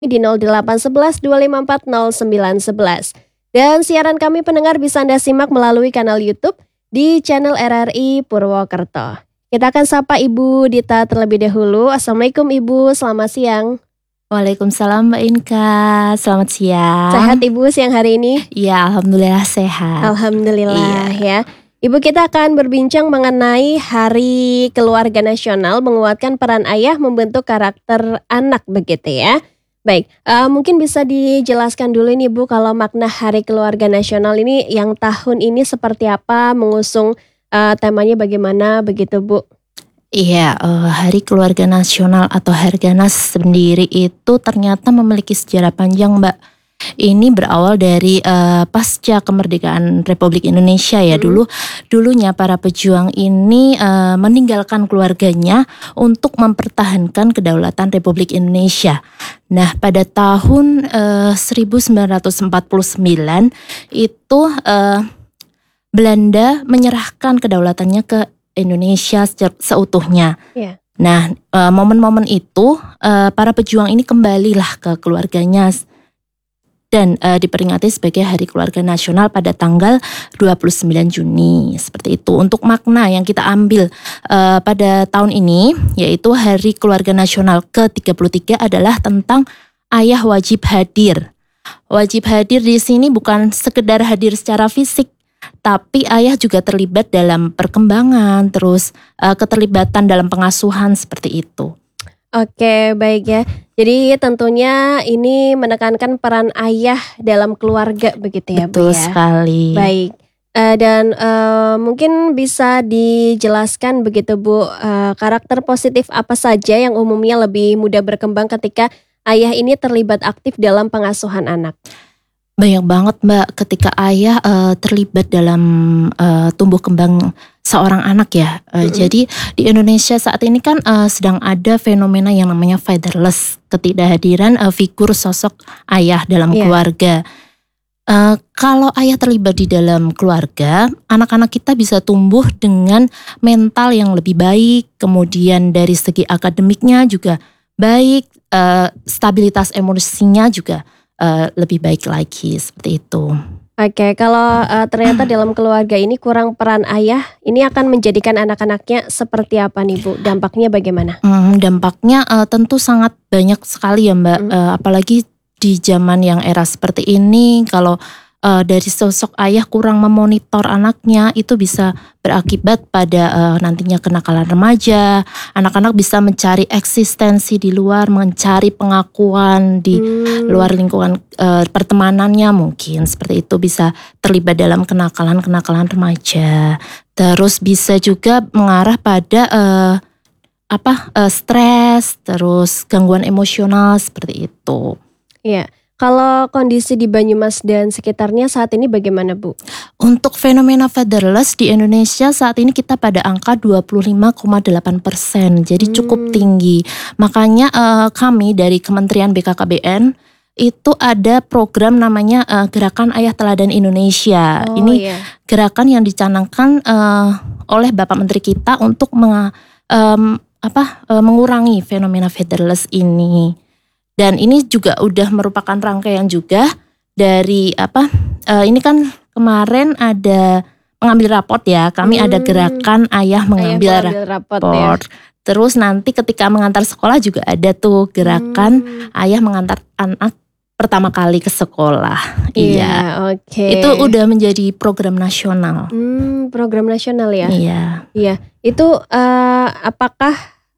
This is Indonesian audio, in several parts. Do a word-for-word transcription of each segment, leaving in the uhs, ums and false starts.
di nol delapan satu satu dua lima empat nol sembilan satu satu. Dan siaran kami pendengar bisa Anda simak melalui kanal YouTube di channel R R I Purwokerto. Kita akan sapa Ibu Dita terlebih dahulu. Assalamualaikum Ibu, selamat siang. Waalaikumsalam Mbak Inka, selamat siang. Sehat Ibu siang hari ini? Iya, alhamdulillah sehat. Alhamdulillah Iya. ya. Ibu, kita akan berbincang mengenai Hari Keluarga Nasional, menguatkan peran ayah membentuk karakter anak begitu ya. Baik, uh, mungkin bisa dijelaskan dulu nih Bu, kalau makna Hari Keluarga Nasional ini yang tahun ini seperti apa, mengusung uh, temanya bagaimana begitu Bu? Iya, uh, Hari Keluarga Nasional atau Harganas sendiri itu ternyata memiliki sejarah panjang Mbak. Ini berawal dari uh, pasca kemerdekaan Republik Indonesia ya. hmm. Dulu dulunya para pejuang ini uh, meninggalkan keluarganya untuk mempertahankan kedaulatan Republik Indonesia. Nah, pada tahun uh, seribu sembilan ratus empat puluh sembilan itu uh, Belanda menyerahkan kedaulatannya ke Indonesia seutuhnya. Yeah. Nah, uh, momen-momen itu uh, para pejuang ini kembalilah ke keluarganya dan uh, diperingati sebagai Hari Keluarga Nasional pada tanggal dua puluh sembilan Juni, seperti itu. Untuk makna yang kita ambil uh, pada tahun ini, yaitu Hari Keluarga Nasional ke tiga puluh tiga adalah tentang ayah wajib hadir. Wajib hadir di sini bukan sekedar hadir secara fisik, tapi ayah juga terlibat dalam perkembangan, terus uh, keterlibatan dalam pengasuhan seperti itu. Oke, baik ya. Jadi tentunya ini menekankan peran ayah dalam keluarga begitu ya Bu ya. Betul sekali. Baik. Uh, dan uh, mungkin bisa dijelaskan begitu Bu, uh, karakter positif apa saja yang umumnya lebih mudah berkembang ketika ayah ini terlibat aktif dalam pengasuhan anak? Banyak banget Mbak, ketika ayah uh, terlibat dalam uh, tumbuh kembang seorang anak ya. Uh, mm-hmm. Jadi di Indonesia saat ini kan uh, sedang ada fenomena yang namanya fatherless, ketidakhadiran uh, figur sosok ayah dalam yeah. keluarga. Uh, kalau ayah terlibat di dalam keluarga, anak-anak kita bisa tumbuh dengan mental yang lebih baik, kemudian dari segi akademiknya juga baik, uh, stabilitas emosinya juga Uh, lebih baik lagi, seperti itu. Oke, kalau uh, ternyata dalam keluarga ini kurang peran ayah, ini akan menjadikan anak-anaknya seperti apa nih Bu? Dampaknya bagaimana? Hmm, dampaknya uh, tentu sangat banyak sekali ya Mbak. Hmm. Uh, apalagi di zaman yang era seperti ini, kalau uh, dari sosok ayah kurang memonitor anaknya, itu bisa berakibat pada uh, nantinya kenakalan remaja. Anak-anak bisa mencari eksistensi di luar, mencari pengakuan di hmm. luar lingkungan uh, pertemanannya, mungkin seperti itu, bisa terlibat dalam kenakalan-kenakalan remaja. Terus bisa juga mengarah pada uh, apa uh, stres, terus gangguan emosional seperti itu. Iya. Kalau kondisi di Banyumas dan sekitarnya saat ini bagaimana Bu? Untuk fenomena fatherless di Indonesia saat ini kita pada angka dua puluh lima koma delapan persen, jadi hmm. cukup tinggi. Makanya uh, kami dari Kementerian B K K B N itu ada program namanya uh, Gerakan Ayah Teladan Indonesia. Oh, ini iya. gerakan yang dicanangkan uh, oleh Bapak Menteri kita untuk meng, um, apa, uh, mengurangi fenomena fatherless ini. Dan ini juga udah merupakan rangkaian juga dari apa? Uh, ini kan kemarin ada mengambil raport ya. Kami hmm. ada gerakan ayah mengambil, ayah mengambil raport. raport. Ya. Terus nanti ketika mengantar sekolah juga ada tuh gerakan hmm. ayah mengantar anak pertama kali ke sekolah. Iya, iya. Oke. Okay. Itu udah menjadi program nasional. Hmm, program nasional ya. Iya. Iya. Itu uh, apakah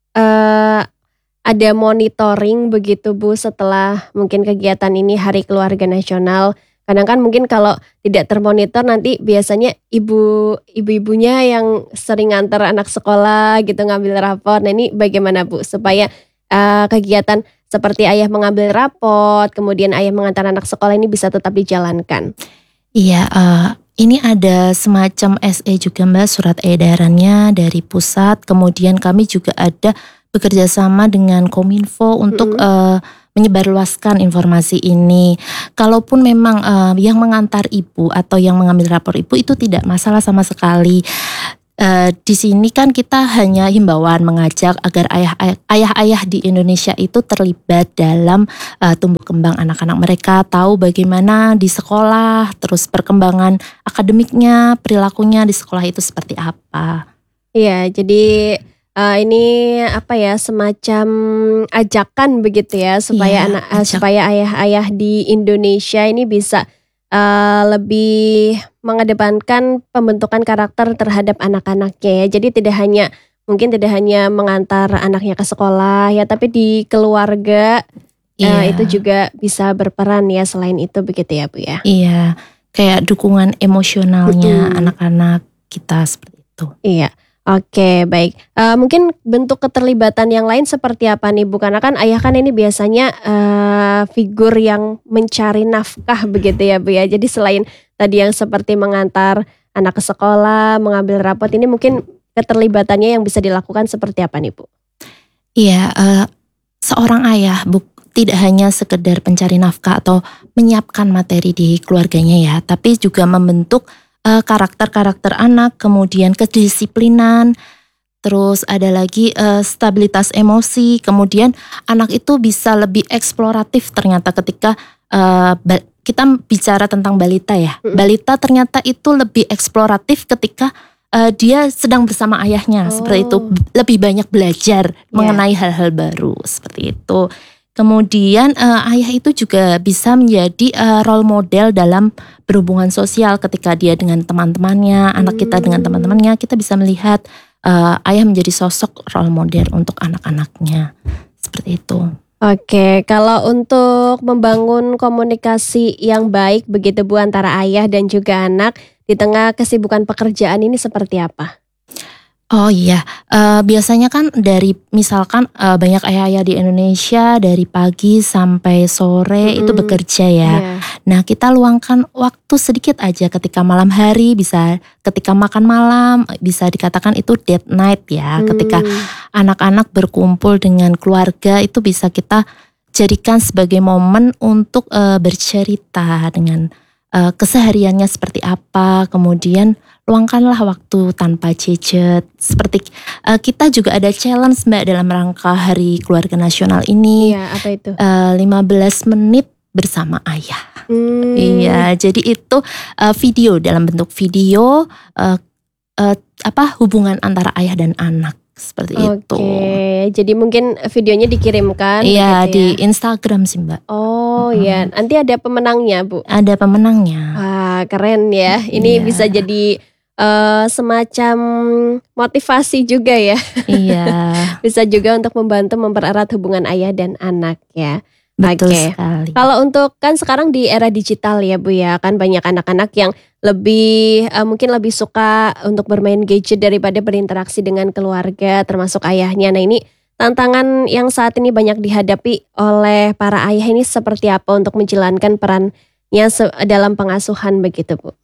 uh, ada monitoring begitu Bu setelah mungkin kegiatan ini Hari Keluarga Nasional? Kadang kan mungkin kalau tidak termonitor nanti biasanya ibu ibu-ibunya yang sering nganter anak sekolah gitu ngambil rapor. Nah ini bagaimana Bu supaya uh, kegiatan seperti ayah mengambil rapor, kemudian ayah mengantar anak sekolah ini bisa tetap dijalankan? Iya, uh, ini ada semacam S E juga Mbak, surat edarannya dari pusat. Kemudian kami juga ada bekerja sama dengan Kominfo untuk mm-hmm. uh, menyebarluaskan informasi ini. Kalaupun memang uh, yang mengantar ibu atau yang mengambil rapor ibu itu tidak masalah sama sekali. Uh, di sini kan kita hanya himbauan mengajak agar ayah-ayah di Indonesia itu terlibat dalam uh, tumbuh kembang anak-anak mereka, tahu bagaimana di sekolah, terus perkembangan akademiknya, perilakunya di sekolah itu seperti apa. Iya, jadi uh, ini apa ya, semacam ajakan begitu ya, supaya Iya, anak uh, ajak. supaya ayah-ayah di Indonesia ini bisa uh, lebih mengedepankan pembentukan karakter terhadap anak-anaknya ya. Jadi tidak hanya mungkin tidak hanya mengantar anaknya ke sekolah ya, tapi di keluarga uh, Iya. itu juga bisa berperan ya selain itu begitu ya Bu ya. Iya, kayak dukungan emosionalnya Mm-mm. anak-anak kita seperti itu. Iya. Oke, baik. Uh, mungkin bentuk keterlibatan yang lain seperti apa nih Bu? Karena kan ayah kan ini biasanya uh, figur yang mencari nafkah begitu ya Bu ya. Jadi selain tadi yang seperti mengantar anak ke sekolah, mengambil rapot, ini mungkin keterlibatannya yang bisa dilakukan seperti apa nih Bu? Iya, uh, seorang ayah bu, tidak hanya sekedar pencari nafkah atau menyiapkan materi di keluarganya ya, tapi juga membentuk Uh, karakter-karakter anak, kemudian kedisiplinan, terus ada lagi uh, stabilitas emosi, kemudian anak itu bisa lebih eksploratif ternyata ketika uh, ba- kita bicara tentang balita ya. Mm-mm. Balita ternyata itu lebih eksploratif ketika uh, dia sedang bersama ayahnya, Oh. seperti itu, lebih banyak belajar Yeah. mengenai hal-hal baru seperti itu. Kemudian uh, ayah itu juga bisa menjadi uh, role model dalam berhubungan sosial ketika dia dengan teman-temannya, anak kita dengan teman-temannya, kita bisa melihat uh, ayah menjadi sosok role model untuk anak-anaknya, seperti itu. Oke, kalau untuk membangun komunikasi yang baik begitu Bu antara ayah dan juga anak di tengah kesibukan pekerjaan ini seperti apa? Oh iya, uh, biasanya kan dari misalkan uh, banyak ayah-ayah di Indonesia dari pagi sampai sore Mm-mm. itu bekerja ya. Yeah. Nah kita luangkan waktu sedikit aja ketika malam hari, bisa ketika makan malam, bisa dikatakan itu date night ya. Hmm. Ketika anak-anak berkumpul dengan keluarga itu bisa kita jadikan sebagai momen untuk uh, bercerita dengan uh, kesehariannya seperti apa, kemudian luangkanlah waktu tanpa gadget. Seperti uh, kita juga ada challenge Mbak dalam rangka Hari Keluarga Nasional ini. Iya, apa itu? Uh, lima belas menit bersama ayah. Hmm. Iya, jadi itu uh, video dalam bentuk video uh, uh, apa hubungan antara ayah dan anak seperti Oke, itu. jadi mungkin videonya dikirimkan. Iya, begitu di ya? Instagram sih Mbak. Oh Mm-mm. iya, nanti ada pemenangnya Bu. Ada pemenangnya. Wah, keren ya. Ini Iya. bisa jadi uh, semacam motivasi juga ya. Iya. Bisa juga untuk membantu mempererat hubungan ayah dan anak ya. Betul Oke. sekali. Kalau untuk kan sekarang di era digital ya Bu ya, kan banyak anak-anak yang lebih uh, mungkin lebih suka untuk bermain gadget daripada berinteraksi dengan keluarga termasuk ayahnya. Nah ini tantangan yang saat ini banyak dihadapi oleh para ayah ini seperti apa untuk menjalankan perannya se- dalam pengasuhan begitu Bu?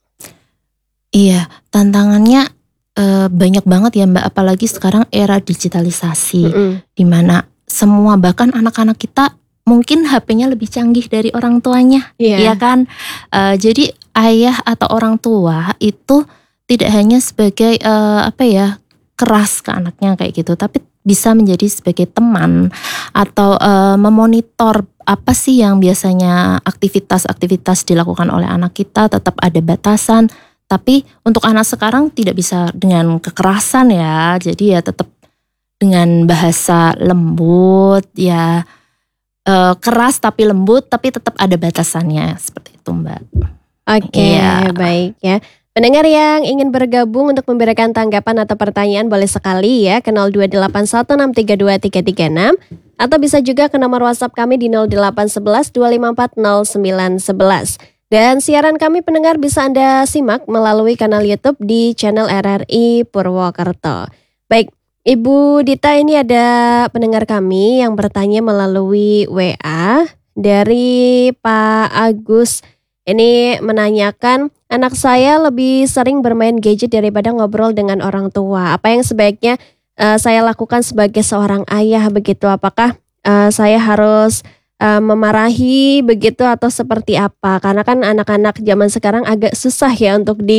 Iya, tantangannya uh, banyak banget ya Mbak, apalagi sekarang era digitalisasi, Mm-mm. di mana semua bahkan anak-anak kita mungkin H P-nya lebih canggih dari orang tuanya, Iya. ya kan? Uh, jadi ayah atau orang tua itu tidak hanya sebagai uh, apa ya keras ke anaknya kayak gitu, tapi bisa menjadi sebagai teman atau uh, memonitor apa sih yang biasanya aktivitas-aktivitas dilakukan oleh anak kita, tetap ada batasan. Tapi untuk anak sekarang tidak bisa dengan kekerasan ya, jadi ya tetap dengan bahasa lembut ya. Uh, keras tapi lembut, tapi tetap ada batasannya seperti itu Mbak. Oke, Iya. baik ya. Pendengar yang ingin bergabung untuk memberikan tanggapan atau pertanyaan boleh sekali ya ke nol dua delapan satu enam tiga dua tiga tiga enam atau bisa juga ke nomor WhatsApp kami di nol delapan satu satu dua lima empat nol sembilan satu satu. Dan siaran kami pendengar bisa Anda simak melalui kanal YouTube di channel R R I Purwokerto. Baik. Ibu Dita, ini ada pendengar kami yang bertanya melalui W A dari Pak Agus. Ini menanyakan, anak saya lebih sering bermain gadget daripada ngobrol dengan orang tua. Apa yang sebaiknya uh, saya lakukan sebagai seorang ayah begitu? Apakah uh, saya harus uh, memarahi begitu atau seperti apa? Karena kan anak-anak zaman sekarang agak susah ya untuk di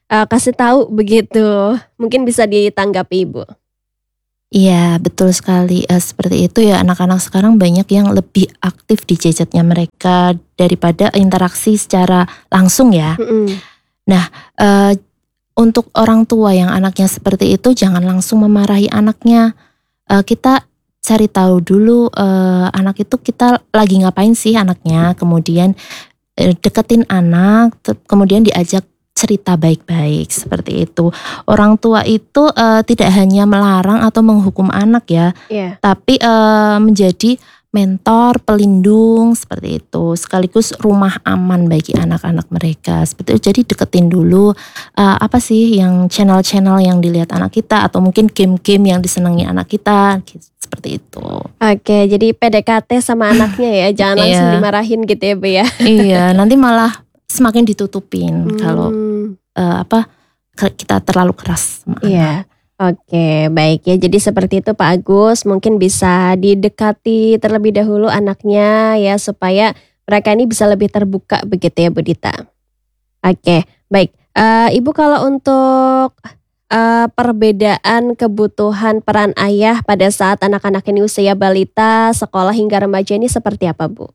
uh, kasih tahu begitu. Mungkin bisa ditanggapi Ibu. Iya betul sekali, uh, seperti itu ya, anak-anak sekarang banyak yang lebih aktif di gadgetnya mereka daripada interaksi secara langsung ya. Mm-mm. Nah uh, untuk orang tua yang anaknya seperti itu jangan langsung memarahi anaknya. Uh, kita cari tahu dulu uh, anak itu kita lagi ngapain sih anaknya, kemudian uh, deketin anak, kemudian diajak cerita baik-baik seperti itu. Orang tua itu uh, tidak hanya melarang atau menghukum anak ya, yeah. tapi uh, menjadi mentor, pelindung seperti itu, sekaligus rumah aman bagi anak-anak mereka seperti itu. Jadi deketin dulu uh, apa sih yang channel-channel yang dilihat anak kita, atau mungkin game-game yang disenangi anak kita, gitu, seperti itu. Oke, jadi P D K T sama anaknya ya, jangan langsung Iya. dimarahin gitu ya Bu ya. Iya, nanti malah semakin ditutupin Hmm. kalau uh, apa kita terlalu keras sama anak. Iya. Oke, baik ya. Jadi seperti itu Pak Agus, mungkin bisa didekati terlebih dahulu anaknya ya, supaya mereka ini bisa lebih terbuka begitu ya Bu Dita. Oke, baik. Uh, Ibu kalau untuk uh, perbedaan kebutuhan peran ayah pada saat anak-anak ini usia balita, sekolah hingga remaja ini seperti apa Bu?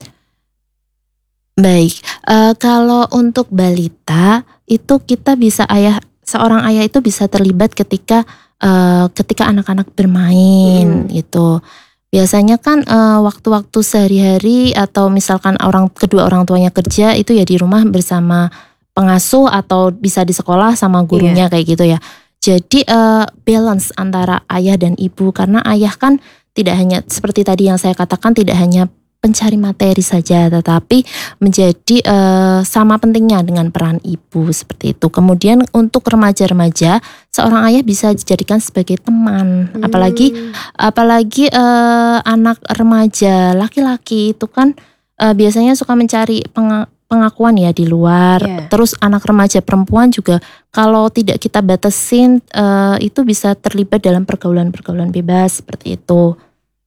Baik, uh, kalau untuk balita itu kita bisa ayah seorang ayah itu bisa terlibat ketika uh, ketika anak-anak bermain Hmm. gitu. Biasanya kan uh, waktu-waktu sehari-hari atau misalkan orang kedua orang tuanya kerja itu ya di rumah bersama pengasuh atau bisa di sekolah sama gurunya kayak gitu ya. Jadi uh, balance antara ayah dan ibu, karena ayah kan tidak hanya seperti tadi yang saya katakan, tidak hanya pencari materi saja, tetapi menjadi uh, sama pentingnya dengan peran ibu seperti itu. Kemudian untuk remaja-remaja, seorang ayah bisa dijadikan sebagai teman, Hmm. apalagi apalagi uh, anak remaja laki-laki itu kan uh, biasanya suka mencari peng- pengakuan ya di luar. Yeah. Terus anak remaja perempuan juga kalau tidak kita batasin uh, itu bisa terlibat dalam pergaulan-pergaulan bebas seperti itu.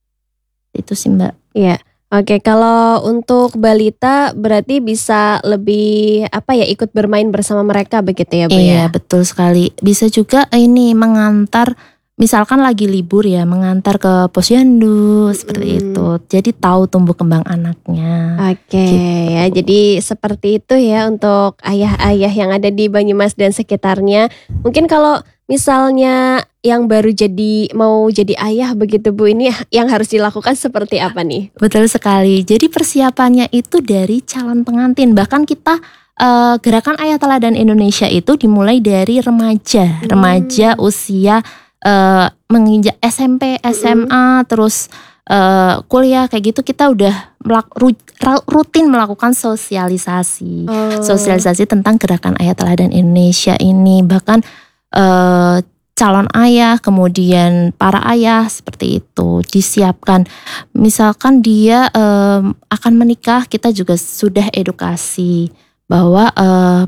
Itu sih Mbak. Iya. Oke, kalau untuk balita berarti bisa lebih apa ya, ikut bermain bersama mereka begitu ya Bu Iya ya? betul sekali. Bisa juga ini mengantar, misalkan lagi libur ya, mengantar ke posyandu seperti Mm. itu. Jadi tahu tumbuh kembang anaknya. Oke Gitu. ya, jadi seperti itu ya untuk ayah-ayah yang ada di Banyumas dan sekitarnya. Mungkin kalau misalnya yang baru jadi mau jadi ayah begitu Bu, ini yang harus dilakukan seperti apa nih? Betul sekali. Jadi persiapannya itu dari calon pengantin. Bahkan kita uh, gerakan Ayah Teladan Indonesia itu dimulai dari remaja, Hmm. remaja usia uh, menginjak S M P, S M A, terus uh, kuliah kayak gitu, kita udah melak- ru- rutin melakukan sosialisasi, Oh. sosialisasi tentang gerakan Ayah Teladan Indonesia ini. Bahkan uh, calon ayah, kemudian para ayah seperti itu disiapkan. Misalkan dia um, akan menikah, kita juga sudah edukasi bahwa uh,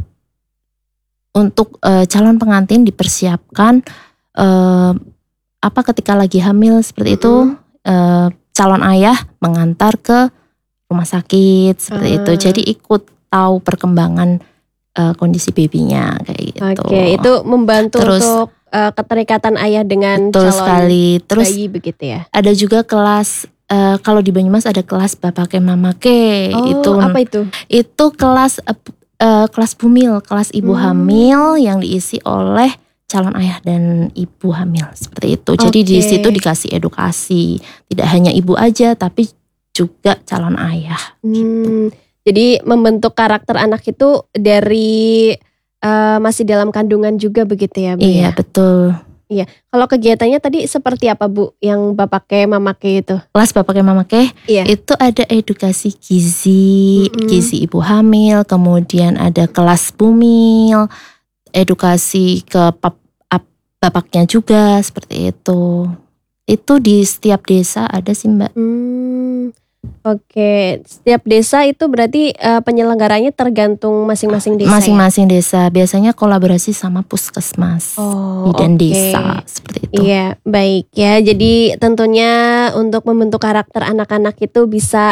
untuk uh, calon pengantin dipersiapkan uh, apa ketika lagi hamil seperti itu, uh, calon ayah mengantar ke rumah sakit seperti Ah. itu. Jadi ikut tahu perkembangan uh, kondisi babynya kayak gitu. Oke, itu membantu Terus, untuk uh, keterikatan ayah dengan betul calon sekali. Terus bayi begitu ya? ada juga kelas uh, kalau di Banyumas ada kelas Bapak Ke Mama Ke. Oh, itu apa itu? itu kelas uh, uh, kelas bumil, kelas ibu Hmm. hamil yang diisi oleh calon ayah dan ibu hamil seperti itu. Jadi di Oke. situ dikasih edukasi, tidak hanya ibu aja tapi juga calon ayah. Hmm, jadi membentuk karakter anak itu dari uh, masih dalam kandungan juga begitu ya Bu Iya ya? betul. Kalau kegiatannya tadi seperti apa Bu yang Bapak Ke Mama Ke itu? Kelas Bapak Ke Mama Ke Iya. itu ada edukasi gizi, Mm-mm. gizi ibu hamil, kemudian ada kelas bumil, edukasi ke pap- ap- bapaknya juga seperti itu. Itu di setiap desa ada sih Mbak. Hmm, oke. Setiap desa itu berarti uh, penyelenggaranya tergantung masing-masing desa Masing-masing desa biasanya kolaborasi sama puskesmas, ya? Oh, bidan oke. desa seperti itu. Iya, baik ya. Jadi tentunya untuk membentuk karakter anak-anak itu bisa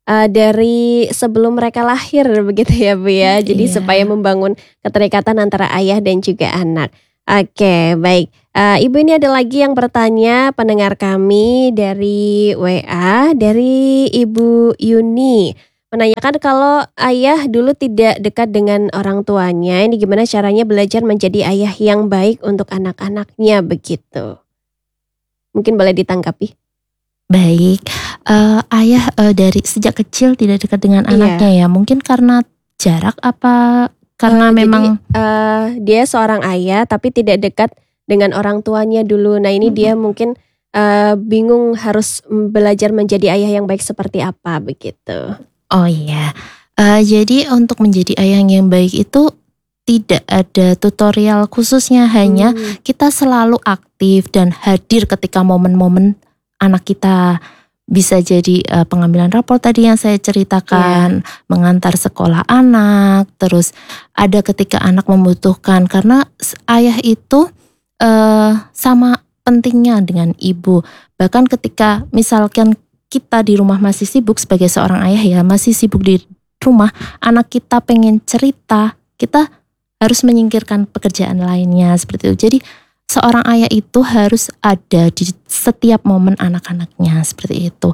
uh, dari sebelum mereka lahir begitu ya Bu ya. Jadi Iya. supaya membangun keterikatan antara ayah dan juga anak. Oke, baik. Uh, Ibu ini ada lagi yang bertanya, pendengar kami dari W A, dari Ibu Yuni. Menanyakan kalau ayah dulu tidak dekat dengan orang tuanya, ini gimana caranya belajar menjadi ayah yang baik untuk anak-anaknya begitu. Mungkin boleh ditanggapi. Baik, uh, ayah uh, dari sejak kecil tidak dekat dengan Iya. anaknya ya. Mungkin karena jarak apa karena Uh, memang jadi uh, dia seorang ayah tapi tidak dekat dengan orang tuanya dulu. Nah ini dia mungkin uh, bingung harus belajar menjadi ayah yang baik seperti apa begitu. Oh iya, uh, jadi untuk menjadi ayah yang baik itu tidak ada tutorial khususnya, hanya Hmm. kita selalu aktif dan hadir ketika momen-momen anak kita. Bisa jadi uh, pengambilan rapor tadi yang saya ceritakan, mengantar sekolah anak, terus ada ketika anak membutuhkan, karena ayah itu uh, sama pentingnya dengan ibu. Bahkan ketika misalkan kita di rumah masih sibuk sebagai seorang ayah ya, masih sibuk di rumah, anak kita pengen cerita, kita harus menyingkirkan pekerjaan lainnya seperti itu. Jadi seorang ayah itu harus ada di setiap momen anak-anaknya seperti itu.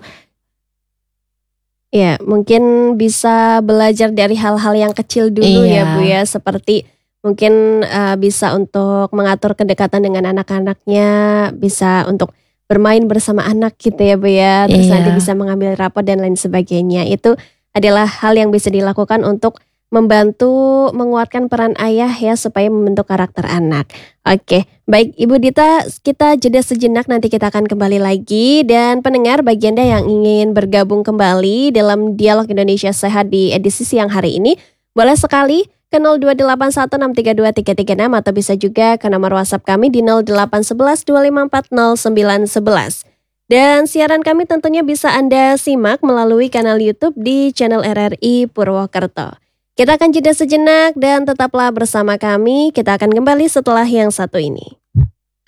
Ya, mungkin bisa belajar dari hal-hal yang kecil dulu ya Bu Iya. ya, seperti mungkin uh, bisa untuk mengatur kedekatan dengan anak-anaknya, bisa untuk bermain bersama anak gitu ya Bu ya, terus nanti Iya. bisa mengambil rapor dan lain sebagainya. Itu adalah hal yang bisa dilakukan untuk membantu menguatkan peran ayah ya supaya membentuk karakter anak. Oke, baik Ibu Dita, kita jeda sejenak, nanti kita akan kembali lagi. Dan pendengar, bagi Anda yang ingin bergabung kembali dalam Dialog Indonesia Sehat di edisi siang hari ini, boleh sekali ke nol dua delapan satu enam tiga dua tiga tiga enam atau bisa juga ke nomor WhatsApp kami di nol delapan satu satu dua lima empat nol sembilan satu satu. Dan siaran kami tentunya bisa Anda simak melalui kanal YouTube di channel R R I Purwokerto. Kita akan jeda sejenak dan tetaplah bersama kami. Kita akan kembali setelah yang satu ini.